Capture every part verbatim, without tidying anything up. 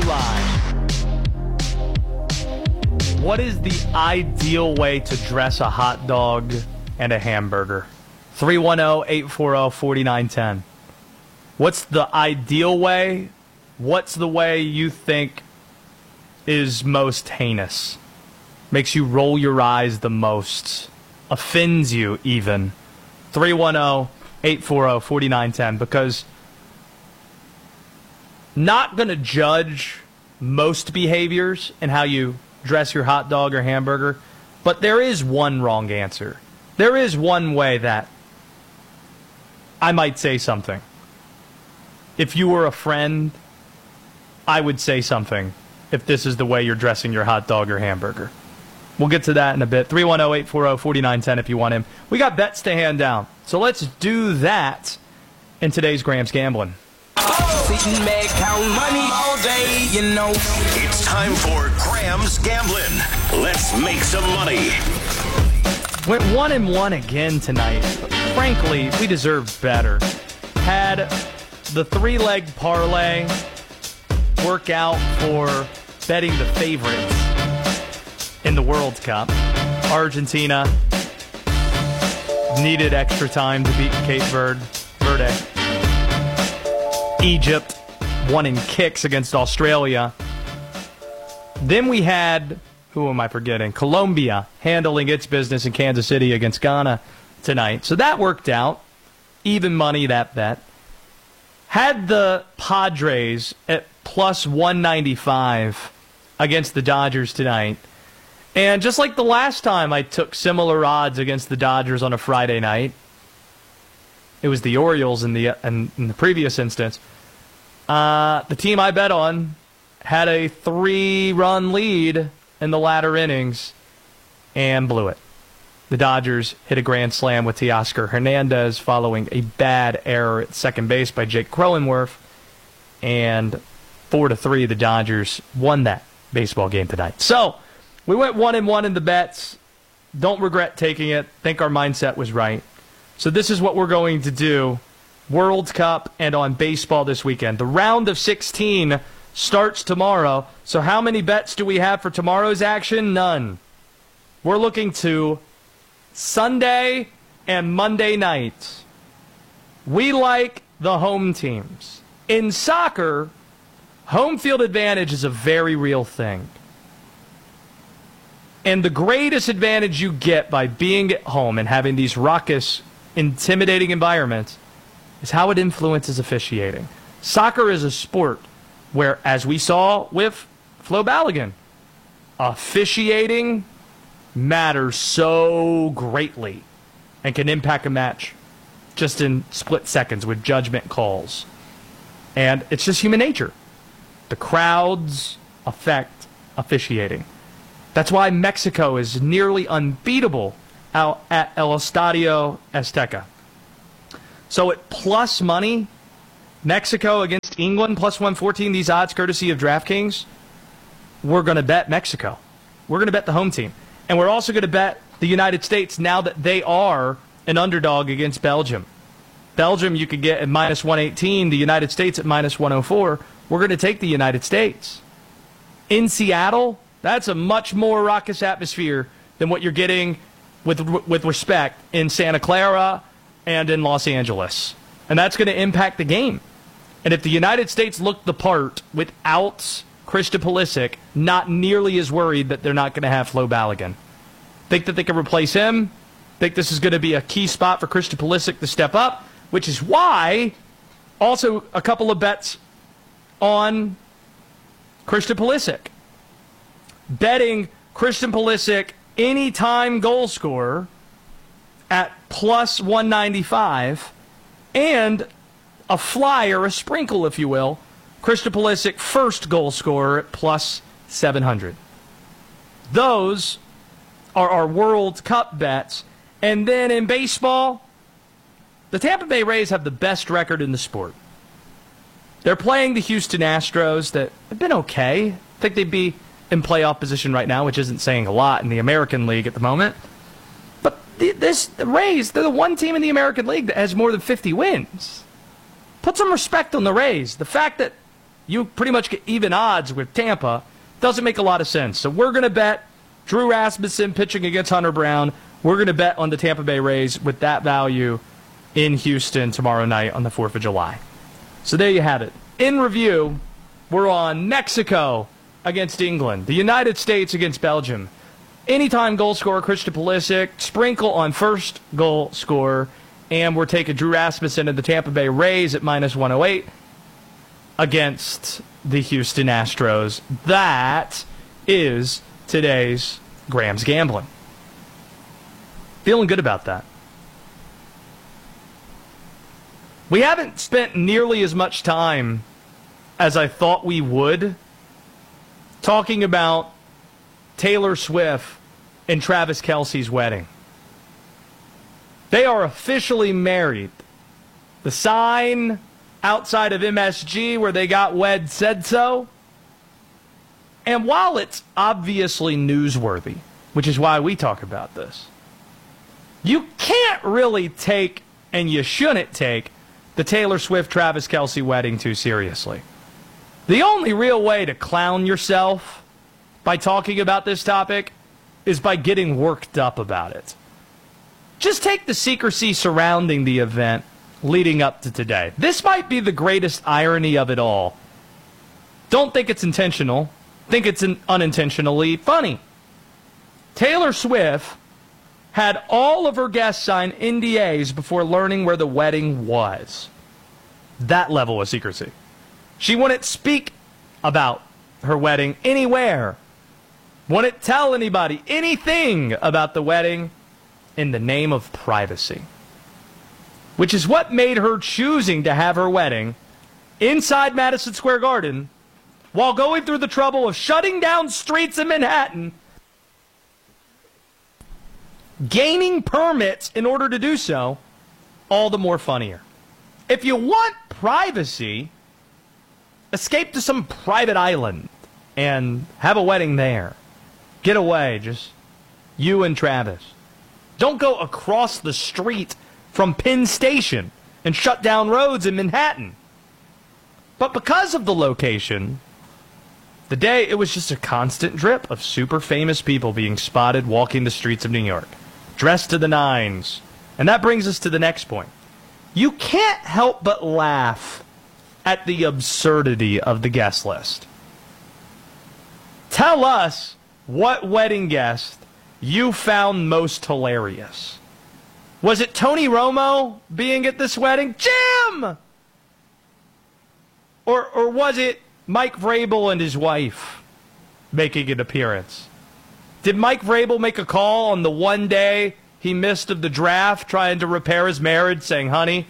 line. What is the ideal way to dress a hot dog and a hamburger? three one zero, eight four zero, four nine one zero. What's the ideal way? What's the way you think is most heinous? Makes you roll your eyes the most? Offends you even? three one zero, eight four zero, four nine one zero. Because not going to judge most behaviors and how you dress your hot dog or hamburger, but there is one wrong answer. There is one way that I might say something. If you were a friend, I would say something if this is the way you're dressing your hot dog or hamburger. We'll get to that in a bit. three one zero, eight four zero, four nine one zero if you want him. We got bets to hand down. So let's do that in today's Graham's Gambling. Sitting back, count money all day, you know. It's time for Graham's Gambling. Let's make some money. Went one and one again tonight. But frankly, we deserve better. Had the three-leg parlay work out for betting the favorites in the World Cup. Argentina needed extra time to beat Cape Verde. Verde. Egypt won in kicks against Australia. Then we had, who am I forgetting? Colombia handling its business in Kansas City against Ghana tonight. So that worked out. Even money, that bet. Had the Padres at plus one ninety-five against the Dodgers tonight. And just like the last time I took similar odds against the Dodgers on a Friday night, it was the Orioles in the in, in the previous instance. Uh, the team I bet on had a three-run lead in the latter innings and blew it. The Dodgers hit a grand slam with Teoscar Hernandez following a bad error at second base by Jake Cronenworth. And four to three, the Dodgers won that baseball game tonight. So, we went one and one in the bets. Don't regret taking it. Think our mindset was right. So this is what we're going to do. World Cup and on baseball this weekend. The round of sixteen starts tomorrow. So how many bets do we have for tomorrow's action? None. We're looking to Sunday and Monday night. We like the home teams. In soccer, home field advantage is a very real thing. And the greatest advantage you get by being at home and having these raucous, intimidating environments is how it influences officiating. Soccer is a sport where, as we saw with Flo Balogun, officiating matters so greatly and can impact a match just in split seconds with judgment calls. And it's just human nature. The crowds affect officiating. That's why Mexico is nearly unbeatable out at El Estadio Azteca. So at plus money, Mexico against England, plus one fourteen, these odds courtesy of DraftKings, we're going to bet Mexico. We're going to bet the home team. And we're also going to bet the United States now that they are an underdog against Belgium. Belgium you could get at minus one eighteen, the United States at minus one oh four. We're going to take the United States. In Seattle, that's a much more raucous atmosphere than what you're getting with with respect in Santa Clara and in Los Angeles. And that's going to impact the game. And if the United States looked the part without Christian Pulisic, not nearly as worried that they're not going to have Flo Balogun. Think that they can replace him. Think this is going to be a key spot for Christian Pulisic to step up, which is why also a couple of bets on Christian Pulisic. Betting Christian Pulisic anytime goal scorer at plus one ninety-five, and a flyer, a sprinkle, if you will, Christian Pulisic first goal scorer at plus seven hundred. Those are our World Cup bets. And then in baseball, the Tampa Bay Rays have the best record in the sport. They're playing the Houston Astros that have been okay. I think they'd be in playoff position right now, which isn't saying a lot in the American League at the moment. But the, this the Rays, they're the one team in the American League that has more than fifty wins. Put some respect on the Rays. The fact that you pretty much get even odds with Tampa. Doesn't make a lot of sense. So we're going to bet Drew Rasmussen pitching against Hunter Brown. We're going to bet on the Tampa Bay Rays with that value in Houston tomorrow night on the fourth of July. So there you have it. In review, we're on Mexico against England, the United States against Belgium. Anytime goal scorer Christian Pulisic, sprinkle on first goal scorer, and we're taking Drew Rasmussen and the Tampa Bay Rays at minus one oh eight against the Houston Astros. That is today's Graham's Gambling. Feeling good about that. We haven't spent nearly as much time as I thought we would talking about Taylor Swift and Travis Kelce's wedding. They are officially married. The sign outside of M S G where they got wed said so. And while it's obviously newsworthy, which is why we talk about this, you can't really take, and you shouldn't take, the Taylor Swift-Travis Kelce wedding too seriously. The only real way to clown yourself by talking about this topic is by getting worked up about it. Just take the secrecy surrounding the event leading up to today. This might be the greatest irony of it all. Don't think it's intentional. Think it's an unintentionally funny. Taylor Swift had all of her guests sign N D As before learning where the wedding was. That level of secrecy. She wouldn't speak about her wedding anywhere. Wouldn't tell anybody anything about the wedding in the name of privacy. Which is what made her choosing to have her wedding inside Madison Square Garden while going through the trouble of shutting down streets in Manhattan, gaining permits in order to do so, all the more funnier. If you want privacy, escape to some private island and have a wedding there. Get away, just you and Travis. Don't go across the street from Penn Station and shut down roads in Manhattan. But because of the location, the day it was just a constant drip of super famous people being spotted walking the streets of New York, dressed to the nines. And that brings us to the next point. You can't help but laugh at the absurdity of the guest list. Tell us what wedding guest you found most hilarious. Was it Tony Romo being at this wedding? Jim! Or, or was it Mike Vrabel and his wife making an appearance? Did Mike Vrabel make a call on the one day he missed of the draft trying to repair his marriage, saying, honey,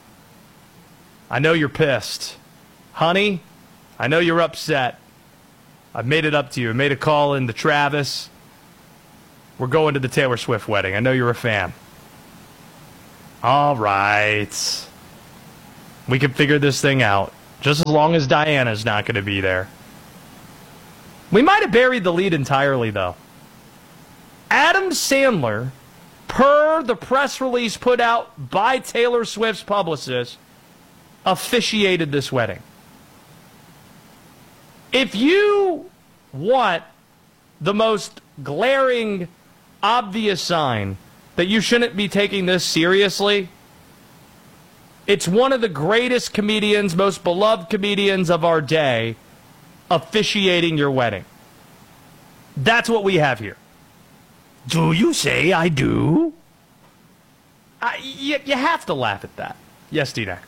I know you're pissed. Honey, I know you're upset. I've made it up to you. I made a call in to Travis. We're going to the Taylor Swift wedding. I know you're a fan. All right. We can figure this thing out. Just as long as Diana's not going to be there. We might have buried the lead entirely, though. Adam Sandler, per the press release put out by Taylor Swift's publicist, officiated this wedding. If you want the most glaring, obvious sign that you shouldn't be taking this seriously, it's one of the greatest comedians, most beloved comedians of our day, officiating your wedding. That's what we have here. Do you say I do? I, you, you have to laugh at that. Yes, D-Neck.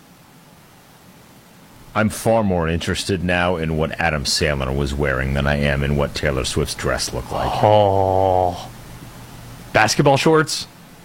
I'm far more interested now in what Adam Sandler was wearing than I am in what Taylor Swift's dress looked like. Oh. Basketball shorts?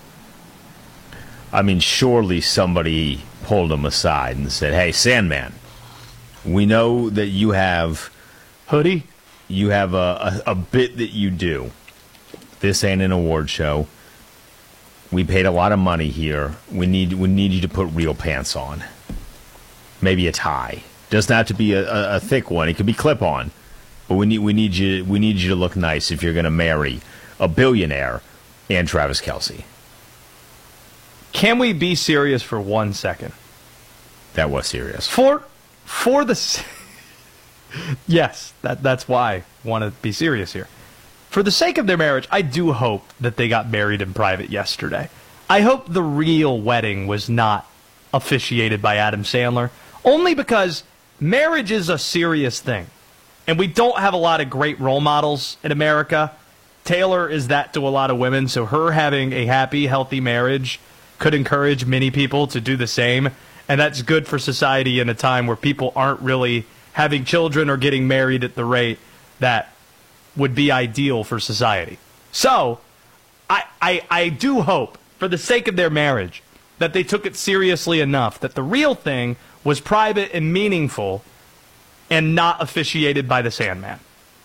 I mean, surely somebody pulled him aside and said, hey, Sandman, we know that you have... Hoodie? You have a, a, a bit that you do. This ain't an award show. We paid a lot of money here. We need we need you to put real pants on. Maybe a tie. Doesn't have to be a, a, a thick one. It could be clip-on. But we need we need you we need you to look nice if you're going to marry a billionaire and Travis Kelce. Can we be serious for one second? That was serious. For for the Yes, that that's why I want to be serious here. For the sake of their marriage, I do hope that they got married in private yesterday. I hope the real wedding was not officiated by Adam Sandler, only because marriage is a serious thing. And we don't have a lot of great role models in America. Taylor is that to a lot of women, so her having a happy, healthy marriage could encourage many people to do the same. And that's good for society in a time where people aren't really having children or getting married at the rate that would be ideal for society. So, I, I, I do hope, for the sake of their marriage, that they took it seriously enough, that the real thing was private and meaningful and not officiated by the Sandman.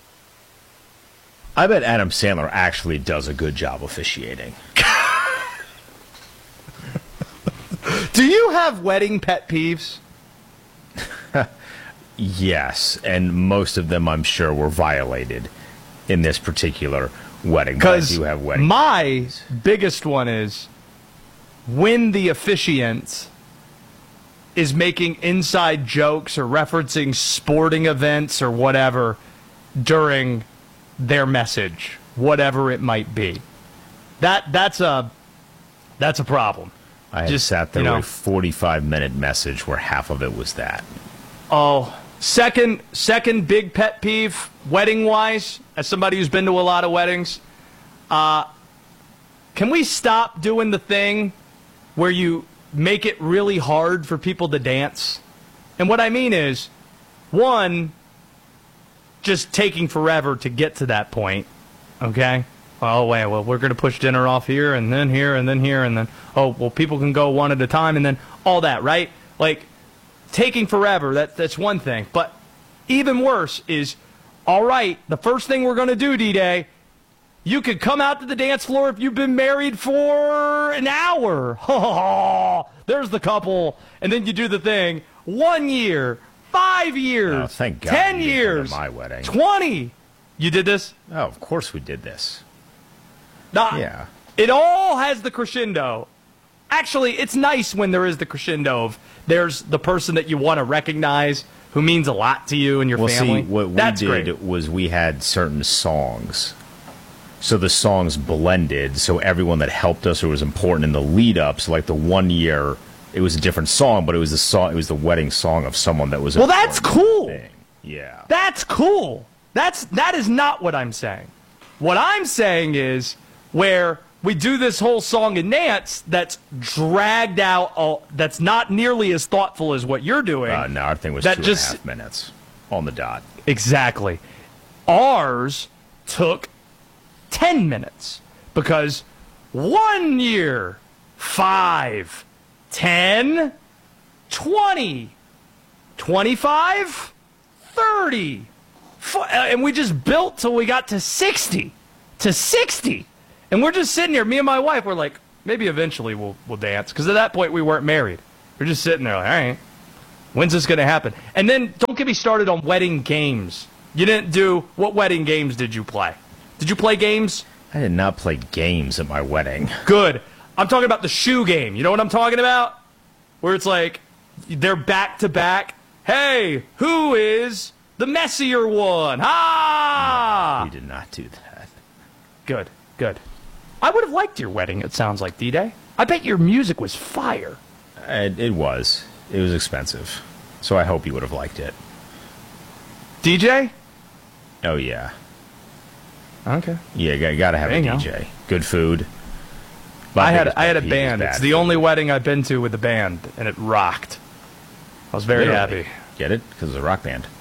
I bet Adam Sandler actually does a good job officiating. Do you have wedding pet peeves? Yes, and most of them, I'm sure, were violated in this particular wedding. Because you have wedding my peeves. biggest one is when the officiant is making inside jokes or referencing sporting events or whatever during their message, whatever it might be. That that's a that's a problem. I Just, sat there you know, with a forty-five minute message where half of it was that. Oh, second second big pet peeve, wedding wise, as somebody who's been to a lot of weddings, uh, can we stop doing the thing where you make it really hard for people to dance? And what I mean is, one, just taking forever to get to that point, okay? Oh, wait, well, we're going to push dinner off here, and then here, and then here, and then, oh, well, people can go one at a time, and then all that, right? Like, taking forever, that, that's one thing. But even worse is, all right, the first thing we're going to do, D-Day, you could come out to the dance floor if you've been married for an hour. There's the couple. And then you do the thing. One year, five years, Oh, thank God ten you didn't years, go to my wedding. twenty. You did this? Oh, of course we did this. Nah, Yeah. It all has the crescendo. Actually, it's nice when there is the crescendo of there's the person that you want to recognize who means a lot to you and your Well, family. see, what we That's did great. was we had certain songs. So the songs blended, so everyone that helped us or was important in the lead up, so like the one year, it was a different song, but it was the song, it was the wedding song of someone that was Well, that's important in the cool. thing. Yeah. That's cool. That's that is not what I'm saying. What I'm saying is where we do this whole song and dance that's dragged out, all, that's not nearly as thoughtful as what you're doing. Uh, no, our thing was That two just- and a half minutes on the dot. Exactly. Ours took ten minutes because one year, five, ten, twenty, twenty-five, thirty, fo- uh, and we just built till we got to sixty, to sixty. And we're just sitting here, me and my wife, we're like, maybe eventually we'll, we'll dance. Because at that point, we weren't married. We're just sitting there like, all right, when's this going to happen? And then don't get me started on wedding games. You didn't do, what wedding games did you play? Did you play games? I did not play games at my wedding. Good. I'm talking about the shoe game. You know what I'm talking about? Where it's like, they're back to back. Hey, who is the messier one? Ha! We did not do that. Good, good. I would have liked your wedding, it sounds like, D-Day. I bet your music was fire. It, it was. It was expensive. So I hope you would have liked it. D J? Oh, yeah. Okay. Yeah, you got to have There a you go. D J. Good food. My I had biggest I had a pet peeve is band. bad It's the food. only wedding I've been to with a band, and it rocked. I was very Literally. happy. Get it? Because it's a rock band.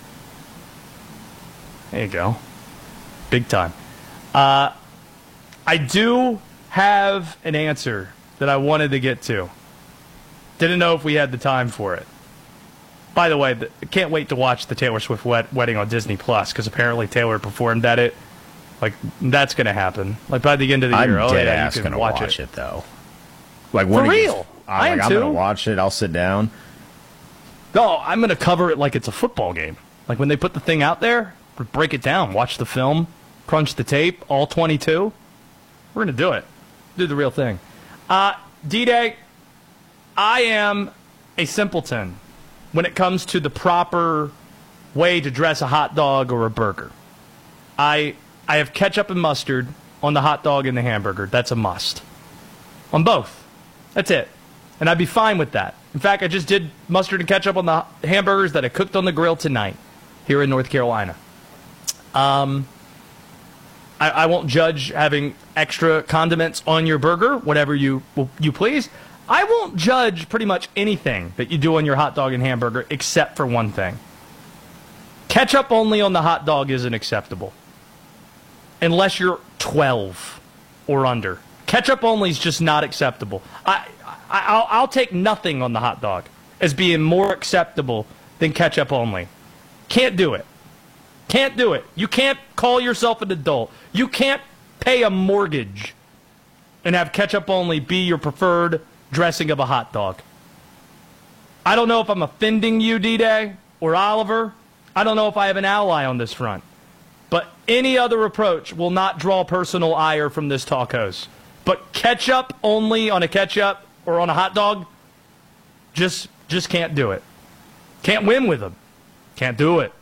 There you go. Big time. Uh, I do have an answer that I wanted to get to. Didn't know if we had the time for it. By the way, the, can't wait to watch the Taylor Swift wed- wedding on Disney Plus because apparently Taylor performed at it. Like, that's going to happen. Like, by the end of the I'm year. Oh, dead yeah, ass you going can to watch, watch it. though. Like when For it gets- real. I'm, I am like, I'm too. going to watch it. I'll sit down. No, I'm going to cover it like it's a football game. Like when they put the thing out there, break it down, watch the film, crunch the tape, all twenty-two. We're going to do it. Do the real thing. Uh, D-Day, I am a simpleton when it comes to the proper way to dress a hot dog or a burger. I I have ketchup and mustard on the hot dog and the hamburger. That's a must. On both. That's it. And I'd be fine with that. In fact, I just did mustard and ketchup on the hamburgers that I cooked on the grill tonight here in North Carolina. Um, I, I won't judge having extra condiments on your burger, whatever you you please. I won't judge pretty much anything that you do on your hot dog and hamburger except for one thing. Ketchup only on the hot dog isn't acceptable. Unless you're twelve or under. Ketchup only is just not acceptable. I, I, I'll, I'll take nothing on the hot dog as being more acceptable than ketchup only. Can't do it. Can't do it. You can't call yourself an adult. You can't pay a mortgage and have ketchup only be your preferred dressing of a hot dog. I don't know if I'm offending you, D-Day, or Oliver. I don't know if I have an ally on this front. But any other approach will not draw personal ire from this talk host. But ketchup only on a ketchup or on a hot dog, just just can't do it. Can't win with them. Can't do it.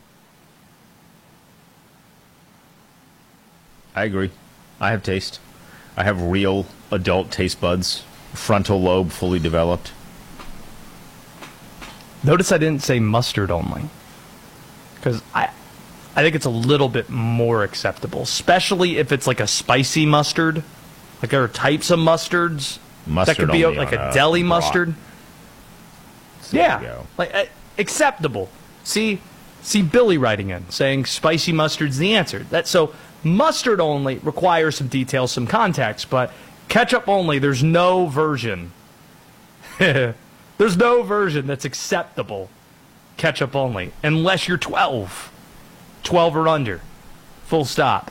I agree. I have taste. I have real adult taste buds. Frontal lobe fully developed. Notice I didn't say mustard only. Because I, I think it's a little bit more acceptable. Especially if it's like a spicy mustard. Like there are types of mustards. Mustard that could be only like a, a deli broth. mustard. So yeah. there you go. Like uh, acceptable. See, see Billy writing in saying spicy mustard's the answer. That so mustard only requires some details, some context, but ketchup only, there's no version. There's no version that's acceptable. Ketchup only, unless you're twelve. twelve or under. Full stop.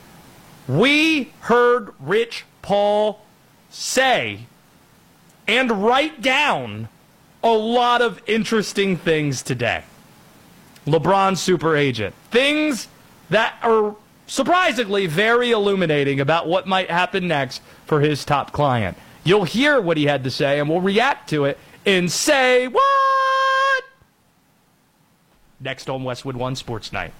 We heard Rich Paul say and write down a lot of interesting things today. LeBron's super agent. Things that are surprisingly very illuminating about what might happen next for his top client. You'll hear what he had to say, and we'll react to it and say, what? Next on Westwood One Sports Night.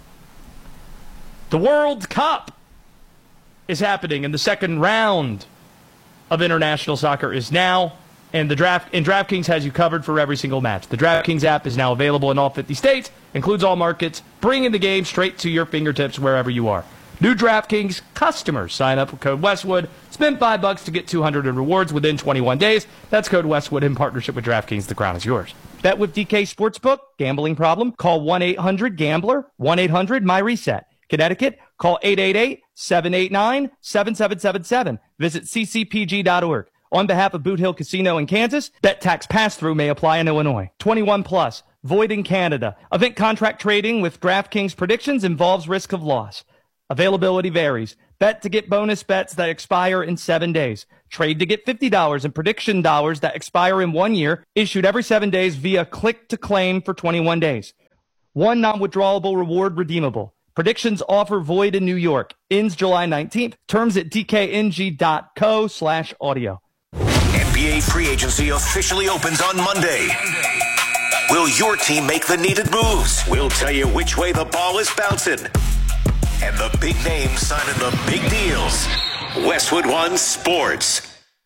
The World Cup is happening, and the second round of international soccer is now, and the draft and DraftKings has you covered for every single match. The DraftKings app is now available in all fifty states, includes all markets, bringing the game straight to your fingertips wherever you are. New DraftKings customers sign up with code Westwood, spend five bucks to get two hundred in rewards within twenty-one days. That's code Westwood in partnership with DraftKings. The crown is yours. Bet with D K Sportsbook. Gambling problem? Call one eight hundred gambler, one eight hundred my reset. Connecticut, call eight eight eight, seven eight nine, seven seven seven seven. Visit c c p g dot org. On behalf of Boot Hill Casino in Kansas, bet tax pass-through may apply in Illinois. twenty-one plus, void in Canada. Event contract trading with DraftKings predictions involves risk of loss. Availability varies. Bet to get bonus bets that expire in seven days. Trade to get fifty dollars in prediction dollars that expire in one year, issued every seven days via click to claim for twenty-one days. One non-withdrawable reward redeemable. Predictions offer void in New York. Ends July nineteenth. Terms at dkng.co slash audio. N B A free agency officially opens on Monday. Will your team make the needed moves? We'll tell you which way the ball is bouncing. And the big names signing the big deals. Westwood One Sports.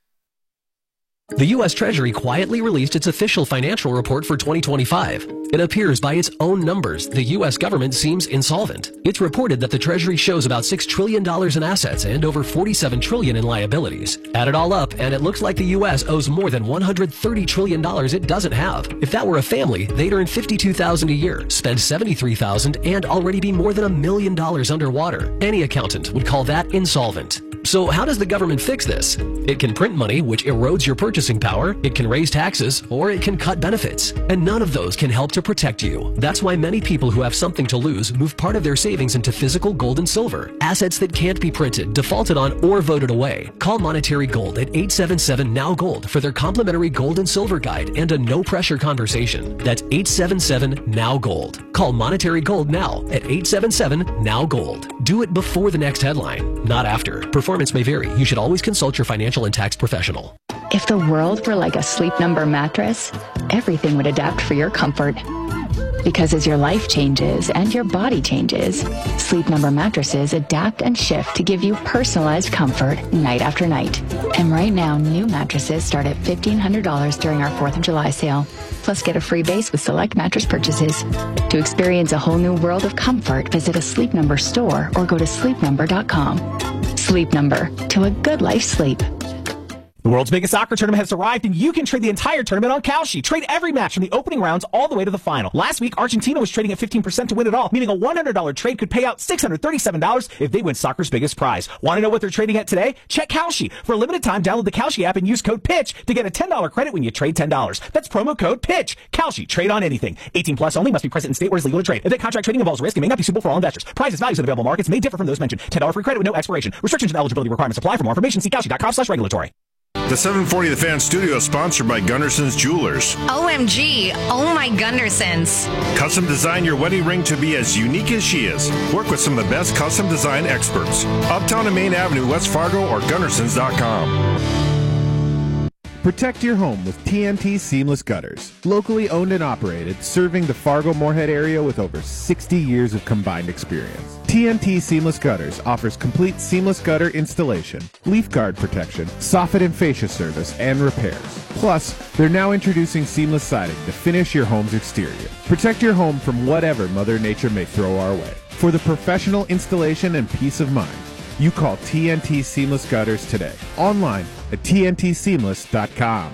The U S Treasury quietly released its official financial report for twenty twenty-five. It appears by its own numbers, the U S government seems insolvent. It's reported that the Treasury shows about six trillion dollars in assets and over forty-seven trillion dollars in liabilities. Add it all up, and it looks like the U S owes more than one hundred thirty trillion dollars it doesn't have. If that were a family, they'd earn fifty-two thousand dollars a year, spend seventy-three thousand dollars, and already be more than a million dollars underwater. Any accountant would call that insolvent. So how does the government fix this? It can print money, which erodes your purchasing power, it can raise taxes, or it can cut benefits. And none of those can help to protect you. That's why many people who have something to lose move part of their savings into physical gold and silver, assets that can't be printed, defaulted on, or voted away. Call Monetary Gold at eight seven seven N O W Gold for their complimentary gold and silver guide and a no-pressure conversation. That's eight seven seven N O W Gold. Call Monetary Gold now at eight seven seven N O W Gold. Do it before the next headline, not after. Performance may vary. You should always consult your financial and tax professional. If the world were like a Sleep Number mattress, everything would adapt for your comfort. Because as your life changes and your body changes, Sleep Number mattresses adapt and shift to give you personalized comfort night after night. And right now, new mattresses start at fifteen hundred dollars during our fourth of July sale. Plus, get a free base with select mattress purchases. To experience a whole new world of comfort, visit a Sleep Number store or go to sleep number dot com. Sleep Number, to a good life sleep. The world's biggest soccer tournament has arrived, and you can trade the entire tournament on Kalshi. Trade every match from the opening rounds all the way to the final. Last week, Argentina was trading at fifteen percent to win it all, meaning a one hundred dollars trade could pay out six hundred thirty-seven dollars if they win soccer's biggest prize. Want to know what they're trading at today? Check Kalshi. For a limited time, download the Kalshi app and use code PITCH to get a ten dollars credit when you trade ten dollars. That's promo code PITCH. Kalshi. Trade on anything. eighteen plus only. Must be present in state where it's legal to trade. If that contract trading involves risk and may not be suitable for all investors. Prizes, values, and available markets may differ from those mentioned. ten dollars free credit with no expiration. Restrictions and eligibility requirements apply. For more information, see kalshi dot com slash regulatory. The seven forty The Fan studio is sponsored by Gunderson's Jewelers. O M G, oh my Gundersons. Custom design your wedding ring to be as unique as she is. Work with some of the best custom design experts. Uptown and Main Avenue, West Fargo, or Gundersons dot com. Protect your home with T N T Seamless Gutters. Locally owned and operated, serving the Fargo-Moorhead area with over sixty years of combined experience. T N T Seamless Gutters offers complete seamless gutter installation, leaf guard protection, soffit and fascia service, and repairs. Plus, they're now introducing seamless siding to finish your home's exterior. Protect your home from whatever Mother Nature may throw our way. For the professional installation and peace of mind, you call T N T Seamless Gutters today. Online at T N T seamless dot com.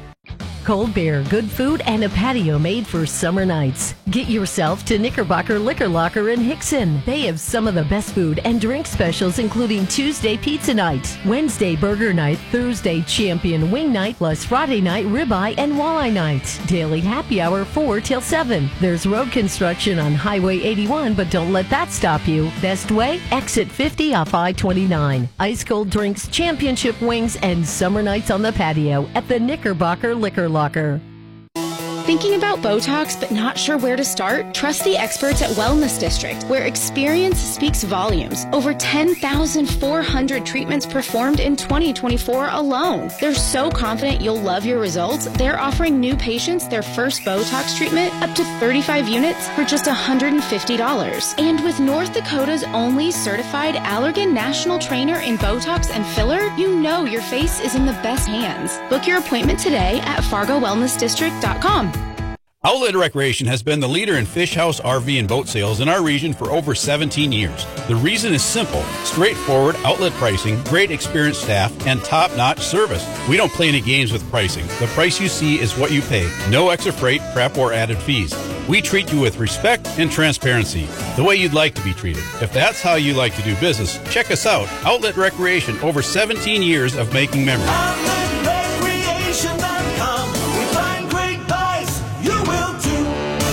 Cold beer, good food, and a patio made for summer nights. Get yourself to Knickerbocker Liquor Locker in Hickson. They have some of the best food and drink specials, including Tuesday Pizza Night, Wednesday Burger Night, Thursday Champion Wing Night, plus Friday Night Ribeye and Walleye Night. Daily happy hour four till seven. There's road construction on Highway eighty-one, but don't let that stop you. Best way? Exit fifty off I twenty-nine. Ice cold drinks, championship wings, and summer nights on the patio at the Knickerbocker Liquor Locker. Thinking about Botox but not sure where to start? Trust the experts at Wellness District, where experience speaks volumes. Over ten thousand four hundred treatments performed in twenty twenty-four alone. They're so confident you'll love your results, they're offering new patients their first Botox treatment up to thirty-five units for just one hundred fifty dollars. And with North Dakota's only certified Allergan National Trainer in Botox and filler, you know your face is in the best hands. Book your appointment today at fargo wellness district dot com. Outlet Recreation has been the leader in fish house, R V, and boat sales in our region for over seventeen years. The reason is simple: straightforward outlet pricing, great experienced staff, and top-notch service. We don't play any games with pricing. The price you see is what you pay. No extra freight, prep, or added fees. We treat you with respect and transparency, the way you'd like to be treated. If that's how you like to do business, check us out. Outlet Recreation, over seventeen years of making memories. outlet recreation dot com. We find great buys. You will too.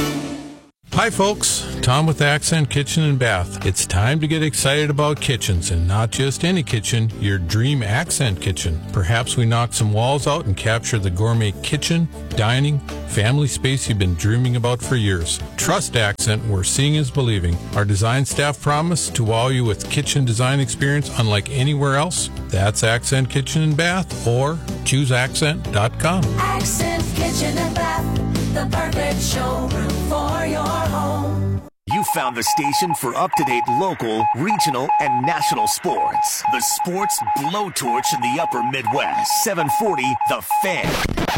Hi folks, Tom with Accent Kitchen and Bath. It's time to get excited about kitchens, and not just any kitchen, your dream Accent kitchen. Perhaps we knock some walls out and capture the gourmet kitchen, dining, family space you've been dreaming about for years. Trust Accent, where seeing is believing. Our design staff promise to wow you with kitchen design experience unlike anywhere else. That's Accent Kitchen and Bath, or choose accent dot com. Accent Kitchen and Bath, the perfect showroom for your home. You found the station for up-to-date local, regional, and national sports. The Sports Blowtorch in the upper Midwest. seven forty The Fan.